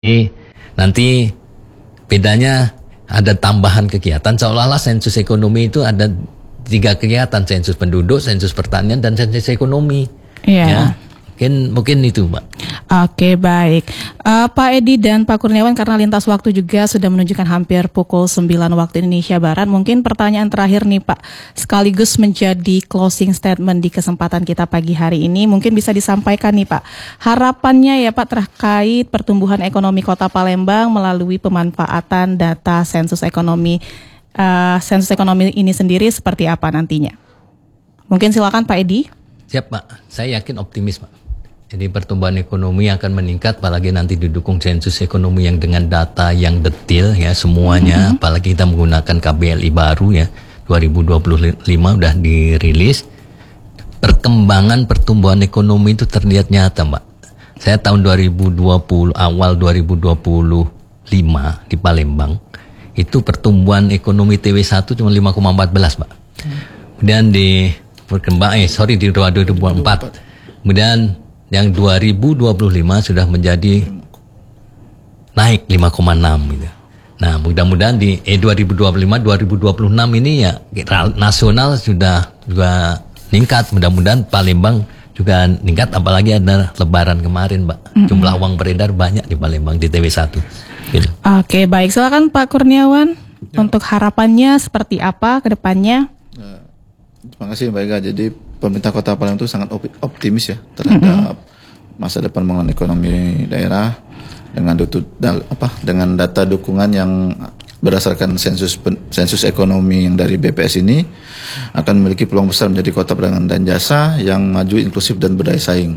nanti bedanya ada tambahan kegiatan, seolah-olah sensus ekonomi itu ada 3 kegiatan, sensus penduduk, sensus pertanian, dan sensus ekonomi. Iya. Ya, mungkin itu, Mbak. Oke, baik. Pak Edi dan Pak Kurniawan, karena lintas waktu juga sudah menunjukkan hampir pukul 9 waktu Indonesia Barat, mungkin pertanyaan terakhir nih Pak, sekaligus menjadi closing statement di kesempatan kita pagi hari ini, mungkin bisa disampaikan nih Pak, harapannya ya Pak terkait pertumbuhan ekonomi Kota Palembang melalui pemanfaatan data sensus ekonomi ini sendiri seperti apa nantinya? Mungkin silakan Pak Edi. Siap Pak, saya yakin optimis Pak. Jadi pertumbuhan ekonomi akan meningkat, apalagi nanti didukung sensus ekonomi yang dengan data yang detail ya semuanya. Apalagi kita menggunakan KBLI baru ya, 2025 udah dirilis. Perkembangan pertumbuhan ekonomi itu terlihat nyata Mbak. Saya tahun 2020, awal 2025 di Palembang, itu pertumbuhan ekonomi TW1 cuma 5,14 Mbak. Kemudian di 2024. Kemudian yang 2025 sudah menjadi naik 5,6 gitu. Nah, mudah-mudahan di 2025 2026 ini ya nasional sudah juga meningkat. Mudah-mudahan Palembang juga meningkat, apalagi ada lebaran kemarin, Mbak. Jumlah uang beredar banyak di Palembang di TW1. Gitu. Oke, baik. Silakan Pak Kurniawan untuk harapannya seperti apa ke depannya? Terima kasih Mbak Ega. Jadi pemerintah Kota Palembang itu sangat optimis ya terhadap masa depan pembangunan ekonomi daerah dengan data dukungan yang berdasarkan sensus ekonomi yang dari BPS ini akan memiliki peluang besar menjadi kota perdagangan dan jasa yang maju, inklusif dan berdaya saing.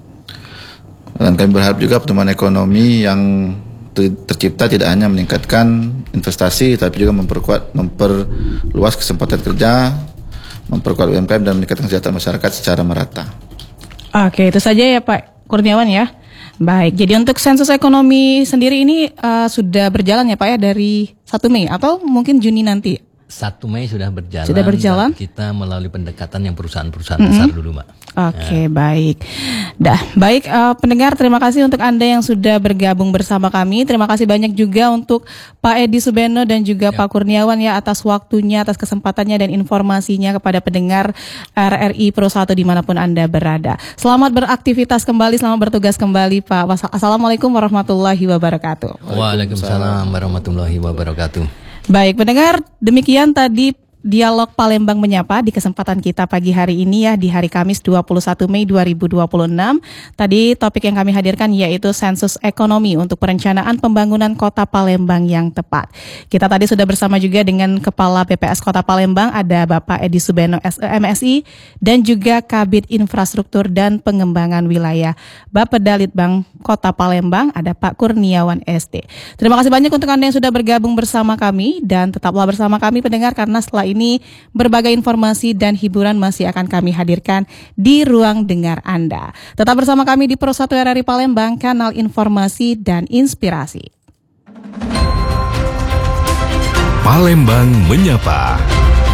Dan kami berharap juga pertumbuhan ekonomi yang tercipta tidak hanya meningkatkan investasi tapi juga memperluas kesempatan kerja, memperkuat UMKM dan meningkatkan kesejahteraan masyarakat secara merata. Oke, itu saja ya Pak Kurniawan ya. Baik, jadi untuk sensus ekonomi sendiri ini sudah berjalan ya Pak ya dari 1 Mei atau mungkin Juni nanti? 1 Mei sudah berjalan. Sudah berjalan. Kita melalui pendekatan yang perusahaan-perusahaan besar dulu, Mbak. Oke, baik. Baik pendengar, terima kasih untuk Anda yang sudah bergabung bersama kami. Terima kasih banyak juga untuk Pak Edi Subeno dan juga Pak Kurniawan ya atas waktunya, atas kesempatannya dan informasinya kepada pendengar RRI Pro 1 dimanapun Anda berada. Selamat beraktivitas kembali, selamat bertugas kembali Pak. Assalamualaikum warahmatullahi wabarakatuh. Waalaikumsalam warahmatullahi wabarakatuh. Baik pendengar, demikian tadi Dialog Palembang Menyapa di kesempatan kita pagi hari ini ya, di hari Kamis 21 Mei 2026. Tadi topik yang kami hadirkan yaitu sensus ekonomi untuk perencanaan pembangunan Kota Palembang yang tepat. Kita tadi sudah bersama juga dengan Kepala BPS Kota Palembang, ada Bapak Edi Subeno MSI, dan juga Kabid Infrastruktur dan Pengembangan Wilayah Bapeda Litbang Kota Palembang, ada Pak Kurniawan ST. Terima kasih banyak untuk Anda yang sudah bergabung bersama kami, dan tetaplah bersama kami pendengar, karena setelah ini berbagai informasi dan hiburan masih akan kami hadirkan di ruang dengar Anda. Tetap bersama kami di Pro 1 RRI Palembang, kanal informasi dan inspirasi. Palembang Menyapa.